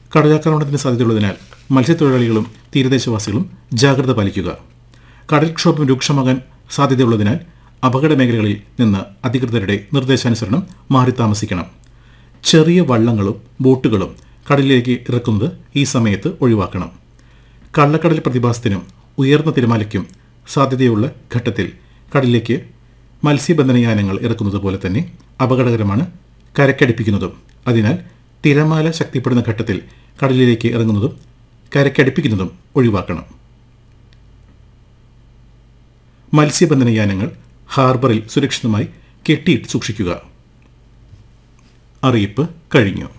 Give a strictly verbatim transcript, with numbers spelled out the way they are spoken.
കടലാക്രമണത്തിന് സാധ്യതയുള്ളതിനാൽ മത്സ്യത്തൊഴിലാളികളും തീരദേശവാസികളും ജാഗ്രത പാലിക്കുക. കടൽക്ഷോഭം രൂക്ഷമാകാൻ സാധ്യതയുള്ളതിനാൽ അപകട മേഖലകളിൽ നിന്ന് അധികൃതരുടെ നിർദ്ദേശാനുസരണം മാറി താമസിക്കണം. ചെറിയ വള്ളങ്ങളും ബോട്ടുകളും കടലിലേക്ക് ഇറക്കുന്നത് ഈ സമയത്ത് ഒഴിവാക്കണം. കള്ളക്കടൽ പ്രതിഭാസത്തിനും ഉയർന്ന തിരമാലയ്ക്കും സാധ്യതയുള്ള ഘട്ടത്തിൽ കടലിലേക്ക് മത്സ്യബന്ധനയാനങ്ങൾ ഇറക്കുന്നത് പോലെ തന്നെ അപകടകരമാണ് കരക്കടുപ്പിക്കുന്നതും. അതിനാൽ തിരമാല ശക്തിപ്പെടുന്ന ഘട്ടത്തിൽ കടലിലേക്ക് ഇറങ്ങുന്നതും കരക്കടുപ്പിക്കുന്നതും ഒഴിവാക്കണം. മത്സ്യബന്ധനയാനങ്ങൾ ഹാർബറിൽ സുരക്ഷിതമായി കെട്ടിയിട്ട് സൂക്ഷിക്കുക. അറിയിപ്പ് കഴിഞ്ഞു.